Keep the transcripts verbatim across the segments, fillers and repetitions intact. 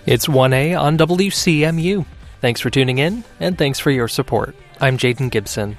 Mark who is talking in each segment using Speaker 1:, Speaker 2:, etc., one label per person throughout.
Speaker 1: It's one A on W C M U. Thanks for tuning in, and thanks for your support. I'm Jaden Gibson.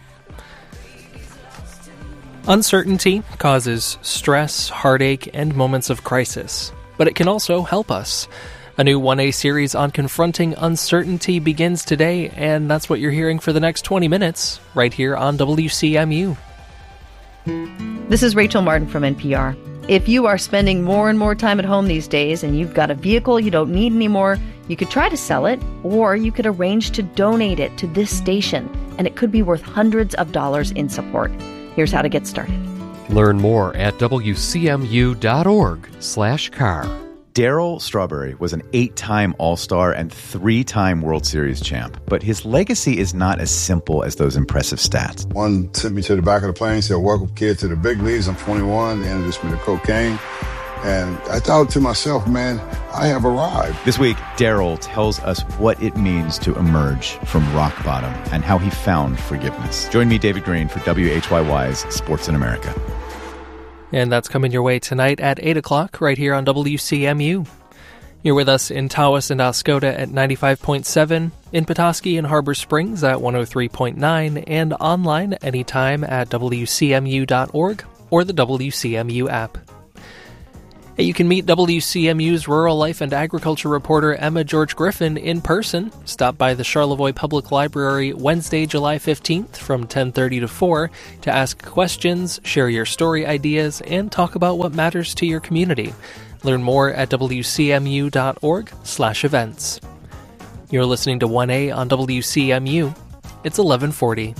Speaker 1: Uncertainty causes stress, heartache, and moments of crisis, but it can also help us. A new one A series on confronting uncertainty begins today, and that's what you're hearing for the next twenty minutes, right here on W C M U.
Speaker 2: This is Rachel Martin from N P R. If you are spending more and more time at home these days and you've got a vehicle you don't need anymore, you could try to sell it, or you could arrange to donate it to this station, and it could be worth hundreds of dollars in support. Here's how to get started.
Speaker 3: Learn more at W C M U dot org slash car.
Speaker 4: Darryl Strawberry was an eight-time All-Star and three-time World Series champ, but his legacy is not as simple as those impressive stats.
Speaker 5: One sent me to the back of the plane, said, "Welcome, kid, to the big leagues. I'm twenty-one. They introduced me to cocaine." And I thought to myself, man, I have arrived.
Speaker 4: This week, Darryl tells us what it means to emerge from rock bottom and how he found forgiveness. Join me, David Green, for W H Y Y's Sports in America.
Speaker 1: And that's coming your way tonight at eight o'clock right here on W C M U. You're with us in Tawas and Oscoda at ninety-five point seven, in Petoskey and Harbor Springs at one oh three point nine, and online anytime at W C M U dot org or the W C M U app. Hey, you can meet W C M U's Rural Life and Agriculture reporter Emma George Griffin in person. Stop by the Charlevoix Public Library Wednesday, July fifteenth from ten thirty to four to ask questions, share your story ideas, and talk about what matters to your community. Learn more at W C M U dot org slash events. You're listening to one A on W C M U. It's eleven forty.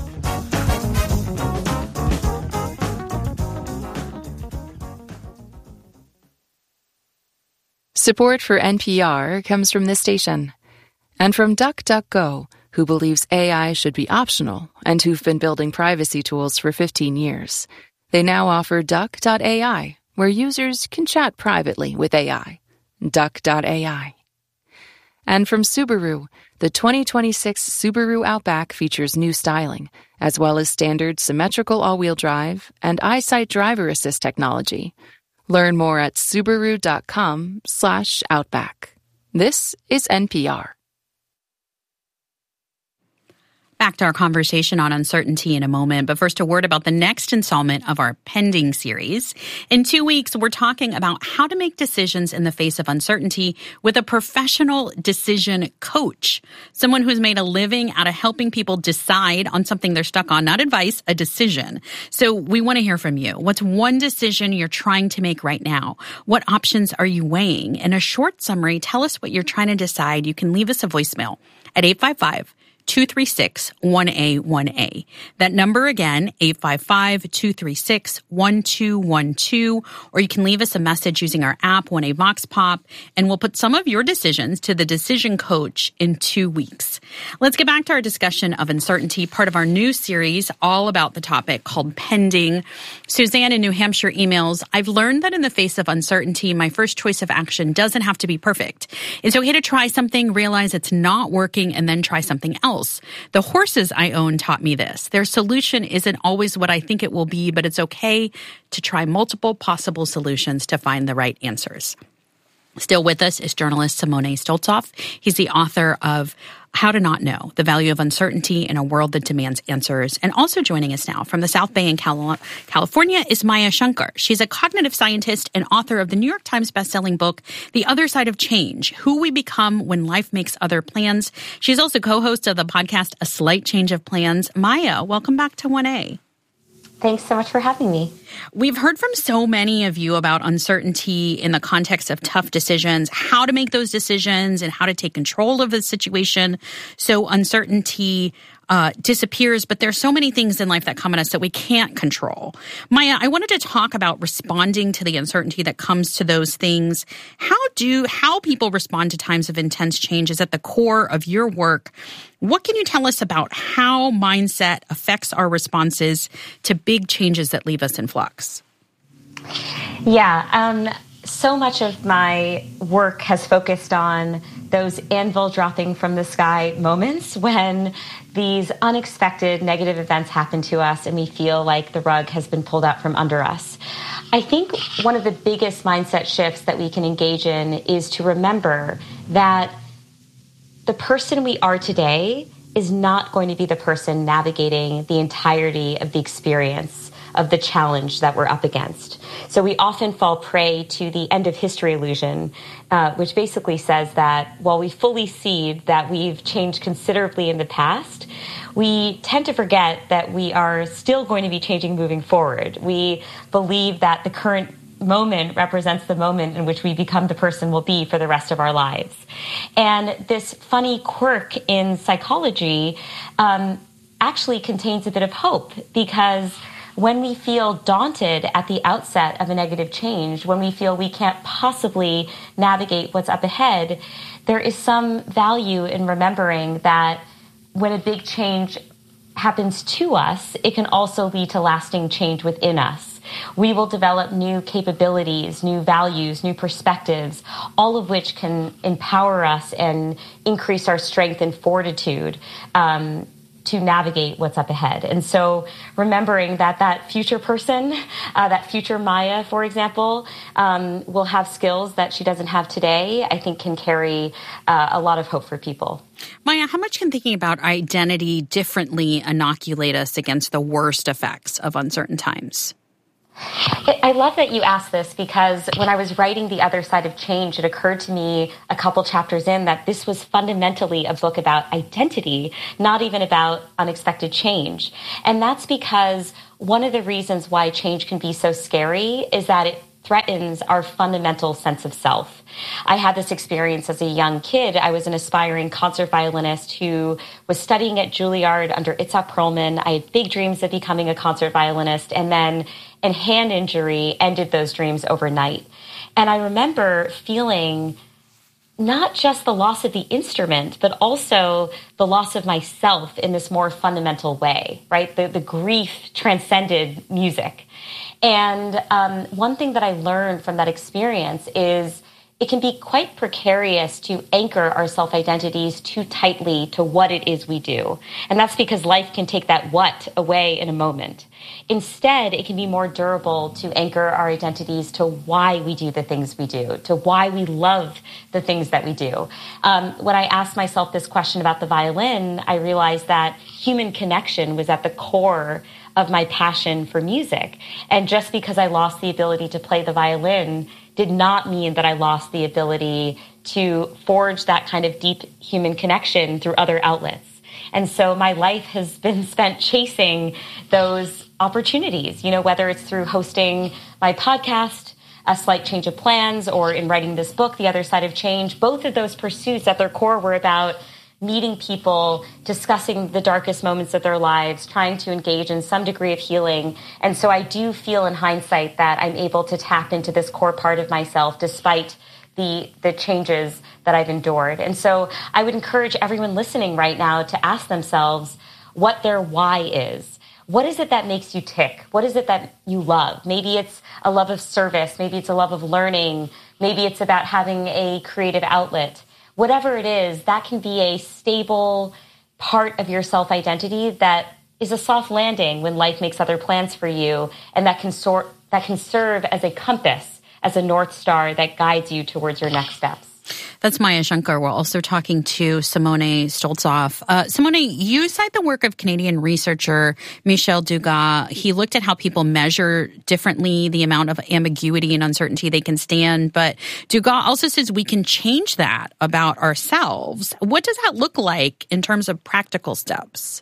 Speaker 6: Support for N P R comes from this station and from DuckDuckGo, who believes A I should be optional and who've been building privacy tools for fifteen years. They now offer Duck dot A I, where users can chat privately with A I. Duck dot A I. And from Subaru, the twenty twenty-six Subaru Outback features new styling, as well as standard symmetrical all-wheel drive and EyeSight driver assist technology. Learn more at Subaru dot com slash Outback. This is N P R.
Speaker 7: Back to our conversation on uncertainty in a moment, but first a word about the next installment of our Pending series. In two weeks, we're talking about how to make decisions in the face of uncertainty with a professional decision coach, someone who's made a living out of helping people decide on something they're stuck on, not advice, a decision. So we want to hear from you. What's one decision you're trying to make right now? What options are you weighing? In a short summary, tell us what you're trying to decide. You can leave us a voicemail at eight five five, two three six, one A one A. That number again, eight five five, two three six, one two one two, or you can leave us a message using our app, one A Vox Pop, and we'll put some of your decisions to the decision coach in two weeks. Let's get back to our discussion of uncertainty, part of our new series all about the topic called Pending. Suzanne in New Hampshire emails, I've learned that in the face of uncertainty, my first choice of action doesn't have to be perfect. It's okay to try something, realize it's not working, and then try something else. The horses I own taught me this. Their solution isn't always what I think it will be, but it's okay to try multiple possible solutions to find the right answers. Still with us is journalist Simone Stoltzoff. He's the author of How to Not Know, The Value of Uncertainty in a World That Demands Answers. And also joining us now from the South Bay in Cal- California is Maya Shankar. She's a cognitive scientist and author of the New York Times bestselling book, The Other Side of Change, Who We Become When Life Makes Other Plans. She's also co-host of the podcast, A Slight Change of Plans. Maya, welcome back to one A.
Speaker 8: Thanks so much for having me.
Speaker 7: We've heard from so many of you about uncertainty in the context of tough decisions, how to make those decisions and how to take control of the situation so uncertainty uh, disappears. But there's so many things in life that come at us that we can't control. Maya, I wanted to talk about responding to the uncertainty that comes to those things. How do how people respond to times of intense change is at the core of your work. What can you tell us about how mindset affects our responses to big changes that leave us in flux?
Speaker 8: Yeah, um, so much of my work has focused on those anvil dropping from the sky moments when these unexpected negative events happen to us and we feel like the rug has been pulled out from under us. I think one of the biggest mindset shifts that we can engage in is to remember that the person we are today is not going to be the person navigating the entirety of the experience of the challenge that we're up against. So we often fall prey to the end of history illusion, uh, which basically says that while we fully see that we've changed considerably in the past, we tend to forget that we are still going to be changing moving forward. We believe that the current moment represents the moment in which we become the person we'll be for the rest of our lives. And this funny quirk in psychology um, actually contains a bit of hope, because when we feel daunted at the outset of a negative change, when we feel we can't possibly navigate what's up ahead, there is some value in remembering that when a big change happens to us, it can also lead to lasting change within us. We will develop new capabilities, new values, new perspectives, all of which can empower us and increase our strength and fortitude um, to navigate what's up ahead. And so remembering that that future person, uh, that future Maya, for example, um, will have skills that she doesn't have today, I think can carry uh, a lot of hope for people.
Speaker 7: Maya, how much can thinking about identity differently inoculate us against the worst effects of uncertain times?
Speaker 8: I love that you asked this, because when I was writing The Other Side of Change, it occurred to me a couple chapters in that this was fundamentally a book about identity, not even about unexpected change. And that's because one of the reasons why change can be so scary is that it threatens our fundamental sense of self. I had this experience as a young kid. I was an aspiring concert violinist who was studying at Juilliard under Itzhak Perlman. I had big dreams of becoming a concert violinist, and then a hand injury ended those dreams overnight. And I remember feeling not just the loss of the instrument, but also the loss of myself in this more fundamental way, right? The, the grief transcended music. And um, one thing that I learned from that experience is it can be quite precarious to anchor our self-identities too tightly to what it is we do. And that's because life can take that what away in a moment. Instead, it can be more durable to anchor our identities to why we do the things we do, to why we love the things that we do. Um, when I asked myself this question about the violin, I realized that human connection was at the core of my passion for music. And just because I lost the ability to play the violin did not mean that I lost the ability to forge that kind of deep human connection through other outlets. And so my life has been spent chasing those opportunities, you know, whether it's through hosting my podcast, A Slight Change of Plans, or in writing this book, The Other Side of Change. Both of those pursuits at their core were about meeting people, discussing the darkest moments of their lives, trying to engage in some degree of healing. And so I do feel in hindsight that I'm able to tap into this core part of myself despite the the changes that I've endured. And so I would encourage everyone listening right now to ask themselves what their why is. What is it that makes you tick? What is it that you love? Maybe it's a love of service. Maybe it's a love of learning. Maybe it's about having a creative outlet. Whatever it is, that can be a stable part of your self-identity that is a soft landing when life makes other plans for you, and that can sort that can serve as a compass, as a North Star that guides you towards your next steps.
Speaker 7: That's Maya Shankar. We're also talking to Simone Stolzoff. Uh, Simone, you cite the work of Canadian researcher Michel Dugas. He looked at how people measure differently the amount of ambiguity and uncertainty they can stand. But Dugas also says we can change that about ourselves. What does that look like in terms of practical steps?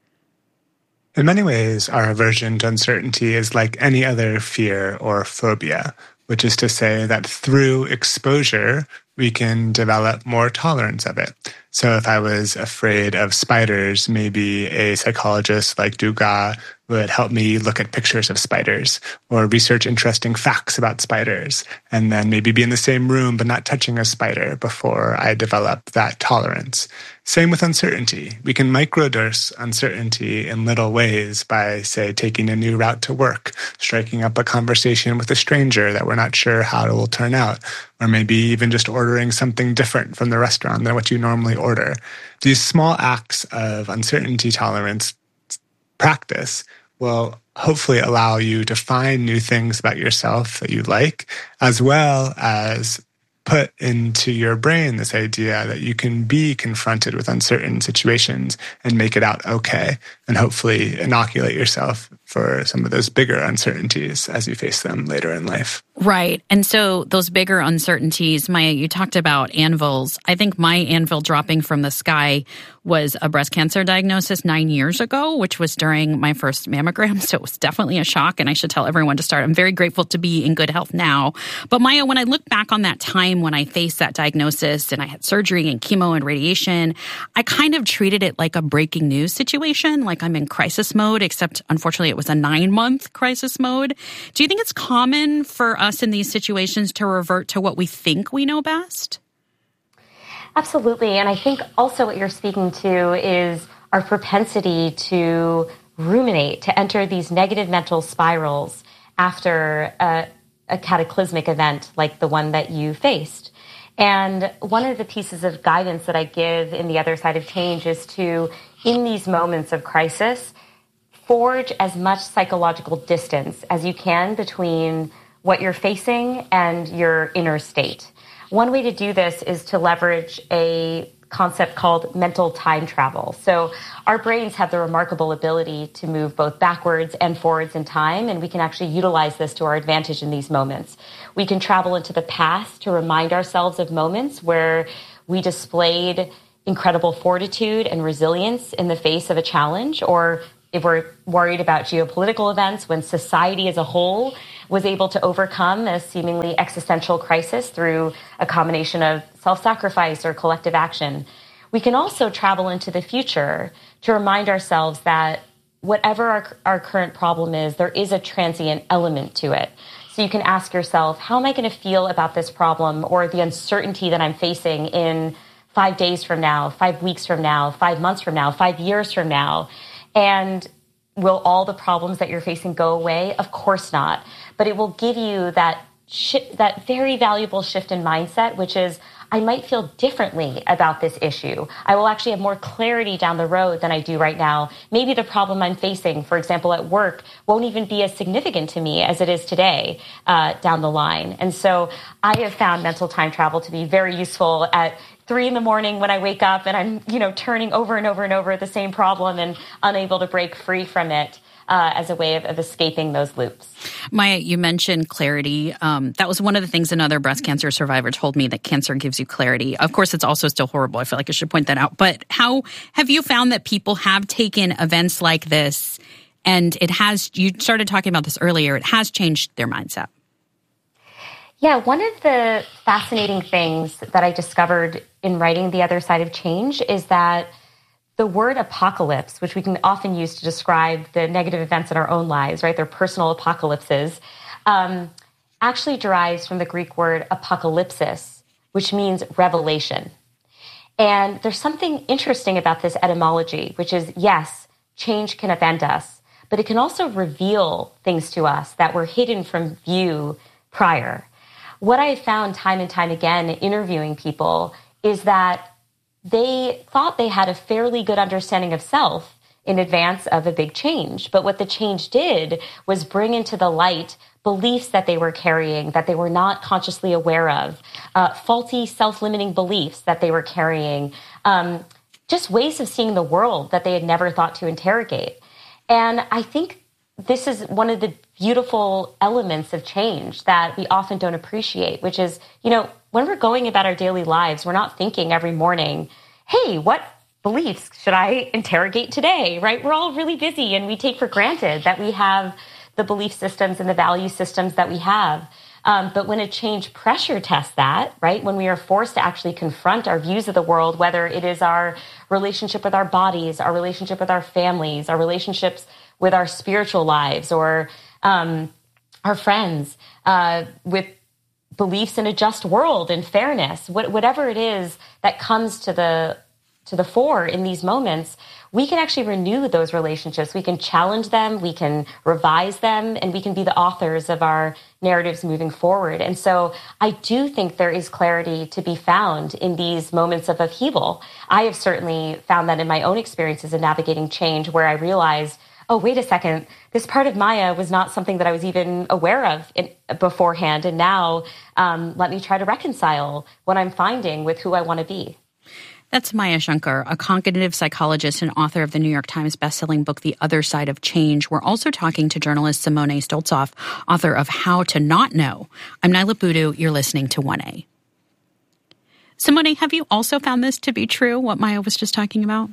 Speaker 9: In many ways, our aversion to uncertainty is like any other fear or phobia, which is to say that through exposure, we can develop more tolerance of it. So if I was afraid of spiders, maybe a psychologist like Dugas would help me look at pictures of spiders or research interesting facts about spiders, and then maybe be in the same room but not touching a spider before I develop that tolerance. Same with uncertainty. We can microdose uncertainty in little ways by, say, taking a new route to work, striking up a conversation with a stranger that we're not sure how it will turn out, or maybe even just ordering something different from the restaurant than what you normally order. These small acts of uncertainty tolerance practice will hopefully allow you to find new things about yourself that you like, as well as put into your brain this idea that you can be confronted with uncertain situations and make it out okay, and hopefully inoculate yourself for some of those bigger uncertainties as you face them later in life.
Speaker 7: Right. And so those bigger uncertainties, Maya, you talked about anvils. I think my anvil dropping from the sky was a breast cancer diagnosis nine years ago, which was during my first mammogram. So it was definitely a shock, and I should tell everyone to start. I'm very grateful to be in good health now. But Maya, when I look back on that time when I faced that diagnosis and I had surgery and chemo and radiation, I kind of treated it like a breaking news situation, like I'm in crisis mode, except unfortunately it was a nine-month crisis mode. Do you think it's common for us in these situations to revert to what we think we know best?
Speaker 8: Absolutely. And I think also what you're speaking to is our propensity to ruminate, to enter these negative mental spirals after a, a cataclysmic event like the one that you faced. And one of the pieces of guidance that I give in The Other Side of Change is to, in these moments of crisis, forge as much psychological distance as you can between what you're facing and your inner state. One way to do this is to leverage a concept called mental time travel. So our brains have the remarkable ability to move both backwards and forwards in time, and we can actually utilize this to our advantage in these moments. We can travel into the past to remind ourselves of moments where we displayed incredible fortitude and resilience in the face of a challenge, or if we're worried about geopolitical events, when society as a whole was able to overcome a seemingly existential crisis through a combination of self-sacrifice or collective action. We can also travel into the future to remind ourselves that whatever our, our current problem is, there is a transient element to it. So you can ask yourself, how am I going to feel about this problem or the uncertainty that I'm facing in five days from now, five weeks from now, five months from now, five years from now? And will all the problems that you're facing go away? Of course not. But it will give you that sh- that very valuable shift in mindset, which is, I might feel differently about this issue. I will actually have more clarity down the road than I do right now. Maybe the problem I'm facing, for example, at work, won't even be as significant to me as it is today uh, down the line. And so I have found mental time travel to be very useful at three in the morning when I wake up and I'm, you know, turning over and over and over the same problem and unable to break free from it. Uh, as a way of, of escaping those loops.
Speaker 7: Maya, you mentioned clarity. Um, that was one of the things another breast cancer survivor told me, that cancer gives you clarity. Of course, it's also still horrible. I feel like I should point that out. But how have you found that people have taken events like this and it has, you started talking about this earlier, it has changed their mindset?
Speaker 8: Yeah, one of the fascinating things that I discovered in writing The Other Side of Change is that the word apocalypse, which we can often use to describe the negative events in our own lives, right? They're personal apocalypses, um, actually derives from the Greek word apocalypsis, which means revelation. And there's something interesting about this etymology, which is, yes, change can upend us, but it can also reveal things to us that were hidden from view prior. What I found time and time again interviewing people is that they thought they had a fairly good understanding of self in advance of a big change. But what the change did was bring into the light beliefs that they were carrying that they were not consciously aware of, uh, faulty self-limiting beliefs that they were carrying, um, just ways of seeing the world that they had never thought to interrogate. And I think this is one of the beautiful elements of change that we often don't appreciate, which is, you know, when we're going about our daily lives, we're not thinking every morning, hey, what beliefs should I interrogate today, right? We're all really busy and we take for granted that we have the belief systems and the value systems that we have. Um, but when a change pressure tests that, right, when we are forced to actually confront our views of the world, whether it is our relationship with our bodies, our relationship with our families, our relationships with our spiritual lives or um, our friends, uh, with beliefs in a just world and fairness, what, whatever it is that comes to the to the fore in these moments, we can actually renew those relationships. We can challenge them, we can revise them, and we can be the authors of our narratives moving forward. And so I do think there is clarity to be found in these moments of upheaval. I have certainly found that in my own experiences in navigating change, where I realized, oh, wait a second, this part of Maya was not something that I was even aware of in, beforehand. And now um, let me try to reconcile what I'm finding with who I want to be.
Speaker 7: That's Maya Shankar, a cognitive psychologist and author of the New York Times bestselling book, The Other Side of Change. We're also talking to journalist Simone Stoltzoff, author of How to Not Know. I'm Nyla Boodoo. You're listening to one A. Simone, have you also found this to be true, what Maya was just talking about?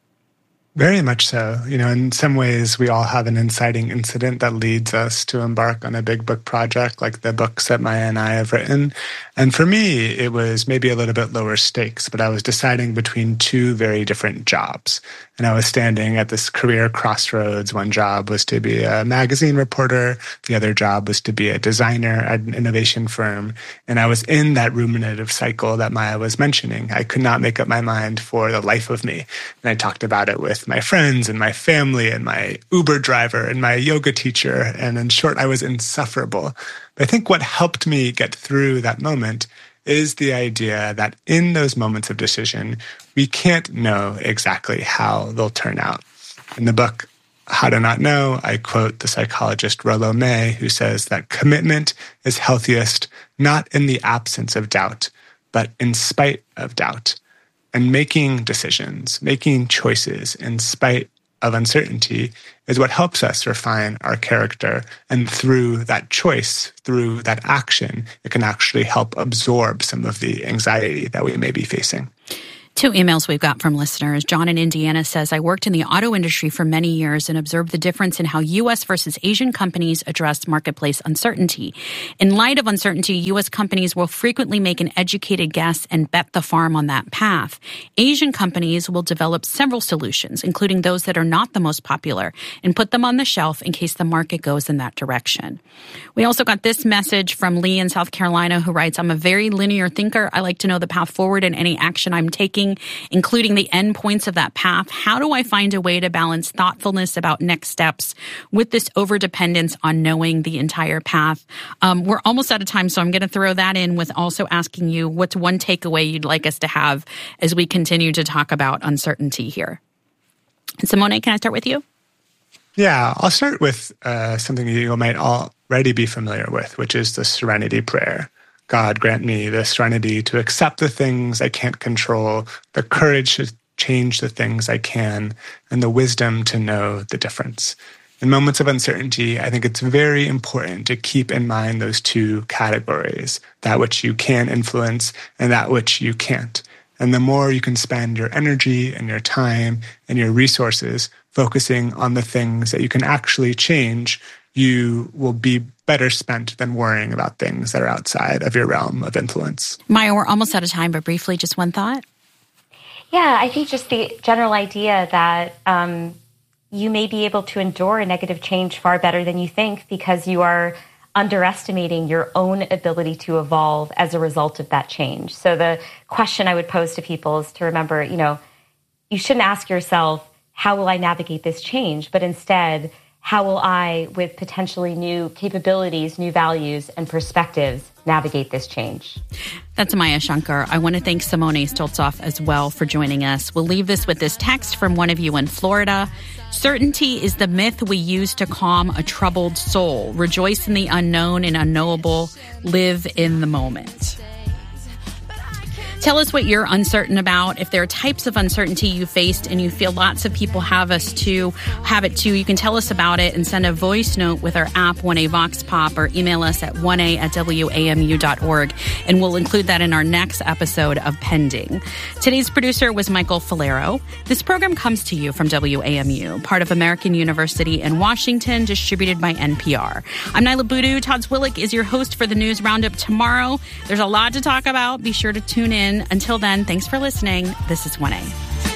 Speaker 9: Very much so. You know, in some ways, we all have an inciting incident that leads us to embark on a big book project like the books that Maya and I have written. And for me, it was maybe a little bit lower stakes, but I was deciding between two very different jobs. And I was standing at this career crossroads. One job was to be a magazine reporter. The other job was to be a designer at an innovation firm. And I was in that ruminative cycle that Maya was mentioning. I could not make up my mind for the life of me. And I talked about it with my friends and my family and my Uber driver and my yoga teacher. And in short, I was insufferable. But I think what helped me get through that moment is the idea that in those moments of decision, we can't know exactly how they'll turn out. In the book, How to Not Know, I quote the psychologist Rollo May, who says that commitment is healthiest not in the absence of doubt, but in spite of doubt. And making decisions, making choices in spite of uncertainty is what helps us refine our character. And through that choice, through that action, it can actually help absorb some of the anxiety that we may be facing.
Speaker 7: Two emails we've got from listeners. John in Indiana says, I worked in the auto industry for many years and observed the difference in how U S versus Asian companies address marketplace uncertainty. In light of uncertainty, U S companies will frequently make an educated guess and bet the farm on that path. Asian companies will develop several solutions, including those that are not the most popular, and put them on the shelf in case the market goes in that direction. We also got this message from Lee in South Carolina, who writes, I'm a very linear thinker. I like to know the path forward and any action I'm taking, including the end points of that path. How do I find a way to balance thoughtfulness about next steps with this overdependence on knowing the entire path? Um, we're almost out of time, so I'm going to throw that in with also asking you what's one takeaway you'd like us to have as we continue to talk about uncertainty here. Simone, can I start with you?
Speaker 9: Yeah, I'll start with uh, something you might already be familiar with, which is the Serenity Prayer. God, grant me the serenity to accept the things I can't control, the courage to change the things I can, and the wisdom to know the difference. In moments of uncertainty, I think it's very important to keep in mind those two categories, that which you can influence and that which you can't. And the more you can spend your energy and your time and your resources focusing on the things that you can actually change, you will be better spent than worrying about things that are outside of your realm of influence.
Speaker 7: Maya, we're almost out of time, but briefly, just one thought.
Speaker 8: Yeah, I think just the general idea that um, you may be able to endure a negative change far better than you think because you are underestimating your own ability to evolve as a result of that change. So the question I would pose to people is to remember, you know, you shouldn't ask yourself, how will I navigate this change? But instead, how will I, with potentially new capabilities, new values, and perspectives, navigate this change?
Speaker 7: That's Maya Shankar. I want to thank Simone Stoltzoff as well for joining us. We'll leave this with this text from one of you in Florida. Certainty is the myth we use to calm a troubled soul. Rejoice in the unknown and unknowable. Live in the moment. Tell us what you're uncertain about. If there are types of uncertainty you faced and you feel lots of people have us too, have it too, you can tell us about it and send a voice note with our app, one A Vox Pop, or email us at one A at W A M U dot org, and we'll include that in our next episode of Pending. Today's producer was Michael Falero. This program comes to you from W A M U, part of American University in Washington, distributed by N P R. I'm Nyla Boodoo. Todd Zwillich is your host for the News Roundup tomorrow. There's a lot to talk about. Be sure to tune in. Until then, thanks for listening. This is one A.